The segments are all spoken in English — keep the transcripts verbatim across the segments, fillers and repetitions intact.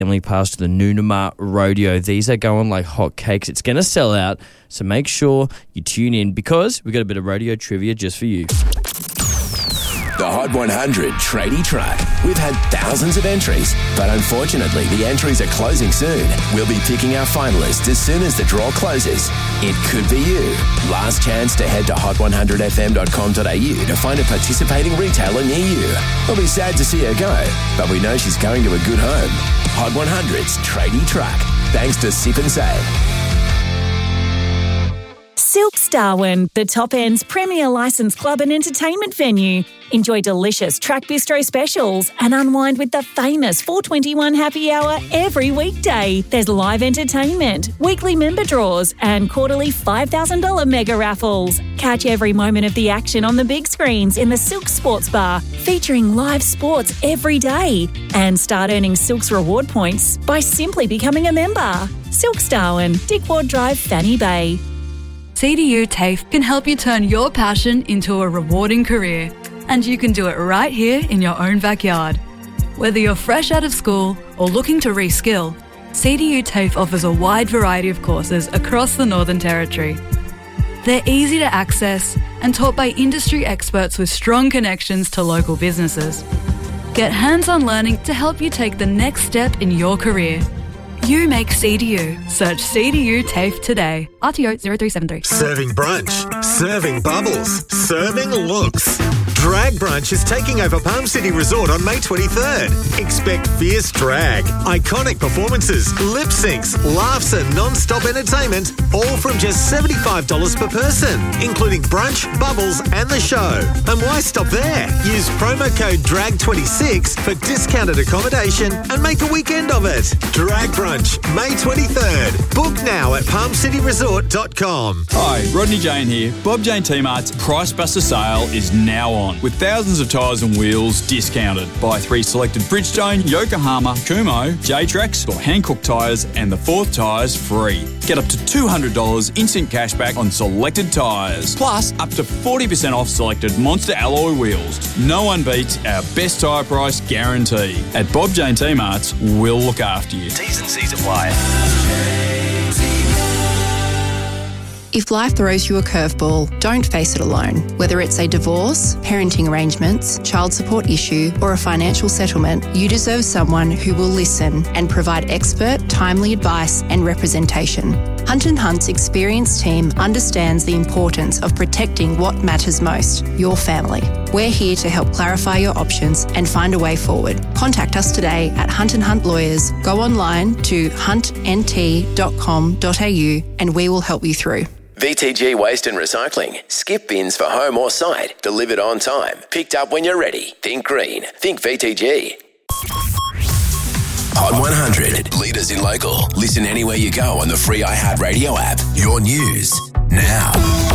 Family Pass to the Noonamar Rodeo. These are going like hotcakes. It's going to sell out, so make sure you tune in because we've got a bit of rodeo trivia just for you. The Hot one hundred Tradie Truck. We've had thousands of entries, but unfortunately the entries are closing soon. We'll be picking our finalists as soon as the draw closes. It could be you. Last chance to head to hot one hundred f m dot com dot a u to find a participating retailer near you. We'll be sad to see her go, but we know she's going to a good home. Hot one hundred's Tradie Truck. Thanks to Sip and Save. Silks Darwin, the Top End's premier licensed club and entertainment venue. Enjoy delicious Track Bistro specials and unwind with the famous four twenty-one happy hour every weekday. There's live entertainment, weekly member draws and quarterly five thousand dollars mega raffles. Catch every moment of the action on the big screens in the Silks Sports Bar, featuring live sports every day. And start earning Silks reward points by simply becoming a member. Silks Darwin, Dick Ward Drive, Fanny Bay. C D U TAFE can help you turn your passion into a rewarding career, and you can do it right here in your own backyard. Whether you're fresh out of school or looking to reskill, C D U TAFE offers a wide variety of courses across the Northern Territory. They're easy to access and taught by industry experts with strong connections to local businesses. Get hands-on learning to help you take the next step in your career. You make C D U. Search C D U TAFE today. R T O zero three seven three. Serving brunch. Serving bubbles. Serving looks. Drag Brunch is taking over Palm City Resort on May twenty-third. Expect fierce drag, iconic performances, lip syncs, laughs and non-stop entertainment, all from just seventy-five dollars per person, including brunch, bubbles and the show. And why stop there? Use promo code D R A G twenty-six for discounted accommodation and make a weekend of it. Drag Brunch, May twenty-third. Book now at palm city resort dot com. Hi, Rodney Jane here. Bob Jane T-Mart's Price Buster sale is now on, with thousands of tyres and wheels discounted. Buy three selected Bridgestone, Yokohama, Kumho, J-Trax or Hankook tyres and the fourth tyres free. Get up to two hundred dollars instant cashback on selected tyres. Plus, up to forty percent off selected Monster alloy wheels. No one beats our best tyre price guarantee. At Bob Jane T-Mart's, we'll look after you. T's and C's apply. If life throws you a curveball, don't face it alone. Whether it's a divorce, parenting arrangements, child support issue, or a financial settlement, you deserve someone who will listen and provide expert, timely advice and representation. Hunt and Hunt's experienced team understands the importance of protecting what matters most, your family. We're here to help clarify your options and find a way forward. Contact us today at Hunt and Hunt Lawyers. Go online to hunt n t dot com dot a u and we will help you through. V T G Waste and Recycling. Skip bins for home or site. Delivered on time. Picked up when you're ready. Think green. Think V T G. Hot one hundred. Leaders in local. Listen anywhere you go on the free iHeartRadio app. Your news now.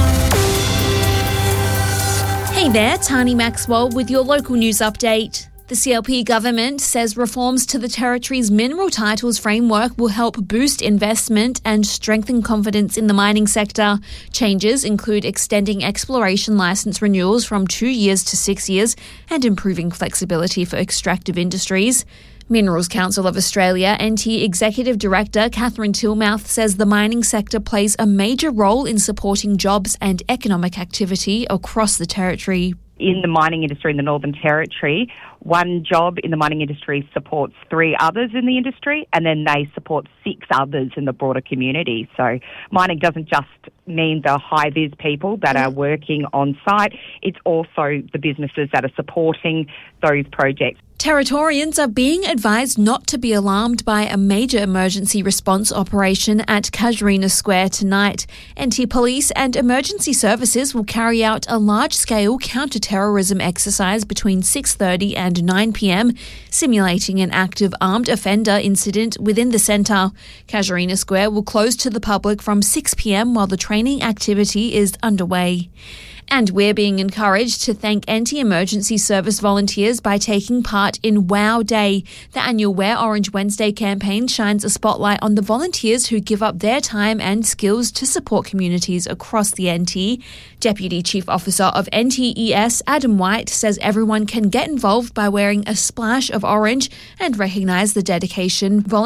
Hey there, Tani Maxwell with your local news update. The C L P government says reforms to the Territory's mineral titles framework will help boost investment and strengthen confidence in the mining sector. Changes include extending exploration licence renewals from two years to six years and improving flexibility for extractive industries. Minerals Council of Australia N T Executive Director Catherine Tillmouth says the mining sector plays a major role in supporting jobs and economic activity across the Territory. In the mining industry in the Northern Territory, one job in the mining industry supports three others in the industry, and then they support six others in the broader community. So mining doesn't just mean the high-vis people that are working on site, it's also the businesses that are supporting those projects. Territorians are being advised not to be alarmed by a major emergency response operation at Casuarina Square tonight. N T Police and Emergency Services will carry out a large-scale counter-terrorism exercise between six thirty and nine p m, simulating an active armed offender incident within the centre. Casuarina Square will close to the public from six p m while the training activity is underway. And we're being encouraged to thank anti-emergency service volunteers by taking part in Wow Day. The annual Wear Orange Wednesday campaign shines a spotlight on the volunteers who give up their time and skills to support communities across the N T. Deputy Chief Officer of N T E S, Adam White, says everyone can get involved by wearing a splash of orange and recognise the dedication volunteers